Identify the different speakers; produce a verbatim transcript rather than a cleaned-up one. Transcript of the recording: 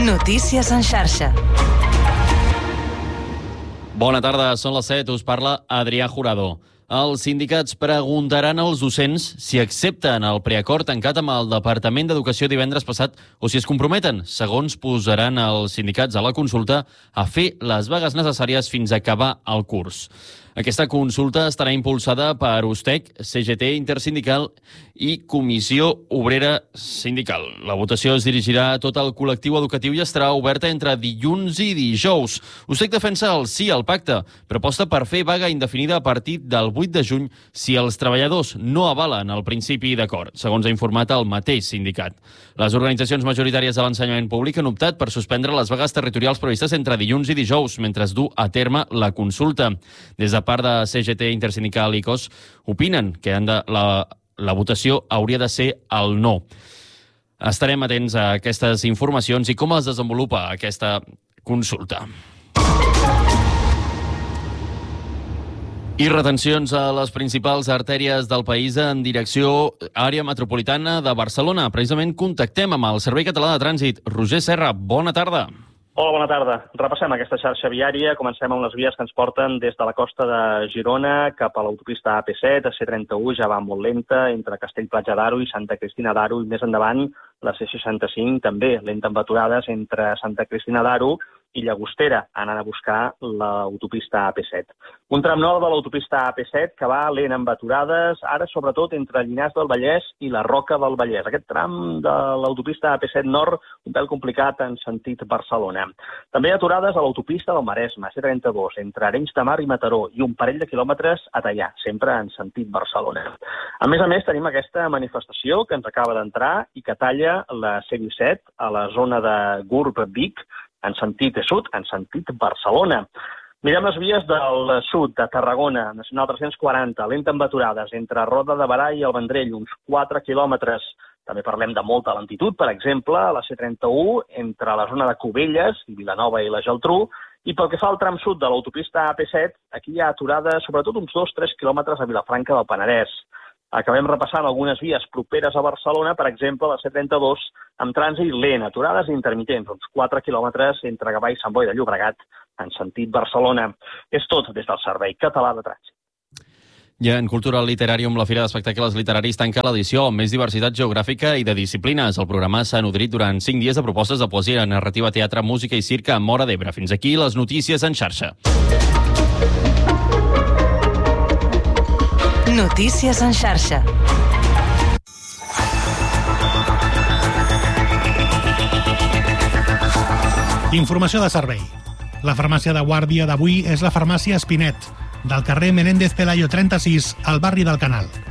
Speaker 1: Notícies en xarxa.
Speaker 2: Bona tarda, són les set, us parla Adrià Jurado. Els sindicats preguntaran als docents si accepten el preacord tancat amb el Departament d'Educació divendres passat o si es comprometen, segons posaran els sindicats a la consulta, a fer les vagues necessàries fins a acabar el curs. Aquesta consulta estarà impulsada per USTEC, C G T Intersindical i Comissió Obrera Sindical. La votació es dirigirà a tot el col·lectiu educatiu i estarà oberta entre dilluns i dijous. USTEC defensa el sí al pacte, però aposta per fer vaga indefinida a partir del vuit de juny si els treballadors no avalen el principi d'acord, segons ha informat el mateix sindicat. Les organitzacions majoritàries de l'ensenyament públic han optat per suspendre les vagues territorials previstes entre dilluns i dijous, mentre es du a terme la consulta. Des de part de C G T Intersindical i C O S opinen que han de, la, la votació hauria de ser el no. Estarem atents a aquestes informacions i com es desenvolupa aquesta consulta. I retencions a les principals artèries del país en direcció àrea metropolitana de Barcelona. Precisament contactem amb el Servei Català de Trànsit. Roger Serra, bona tarda.
Speaker 3: Hola, bona tarda. Repassem aquesta xarxa viària. Comencem amb les vies que ens porten des de la costa de Girona cap a l'autopista A P set, a C trenta-u ja va molt lenta, entre Castell-Platja d'Aro i Santa Cristina d'Aro, i més endavant la C seixanta-cinc també, lenta amb aturades entre Santa Cristina d'Aro i Llagostera, anant a buscar l'autopista A P set. Un tram nord de l'autopista A P set que va lent amb aturades, ara sobretot entre Llinars del Vallès i la Roca del Vallès. Aquest tram de l'autopista A P set nord, un pèl complicat en sentit Barcelona. També aturades a l'autopista del Maresme, C trenta-dos, entre Arenys de Mar i Mataró, i un parell de quilòmetres a tallar, sempre en sentit Barcelona. A més a més, tenim aquesta manifestació que ens acaba d'entrar i que talla la C disset a la zona de Gurb-Vic, en sentit sud, en sentit Barcelona. Mirem les vies del sud, de Tarragona, nacional tres-cents quaranta, lenta amb aturades, entre Roda de Berà i el Vendrell, uns quatre quilòmetres. També parlem de molta lentitud, per exemple, a la C trenta-u, entre la zona de Cubelles, Vilanova i la Geltrú, i pel que fa al tram sud de l'autopista A P set, aquí hi ha aturades sobretot uns dos a tres quilòmetres a Vilafranca del Penedès. Acabem repassant algunes vies properes a Barcelona, per exemple, la C trenta-dos, amb trànsit lent, aturades intermitents, uns quatre quilòmetres entre Gavà i Sant Boi de Llobregat, en sentit Barcelona. És tot des del Servei Català de Trànsit.
Speaker 2: I en Cultura Literàrium, la Fira d'Espectacles Literaris tanca l'edició amb més diversitat geogràfica i de disciplines. El programa s'ha nodrit durant cinc dies de propostes de poesia, narrativa, teatre, música i circa a Móra d'Ebre. Fins aquí les notícies en xarxa.
Speaker 1: Notícies en xarxa.
Speaker 4: Informació de servei. La farmàcia de guàrdia d'avui és la farmàcia Espinet, del carrer Menéndez Pelayo trenta-sis, al barri del Canal.